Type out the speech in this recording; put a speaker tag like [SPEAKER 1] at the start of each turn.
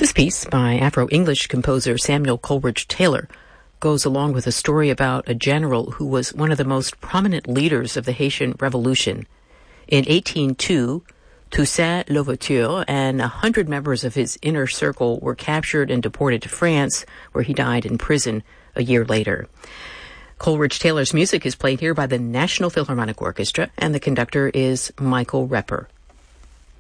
[SPEAKER 1] This piece by Afro-English composer Samuel Coleridge Taylor goes along with a story about a general who was one of the most prominent leaders of the Haitian Revolution. In 1802, Toussaint Louverture and 100 members of his inner circle were captured and deported to France, where he died in prison a year later. Coleridge Taylor's music is played here by the National Philharmonic Orchestra, and the conductor is Michael Repper.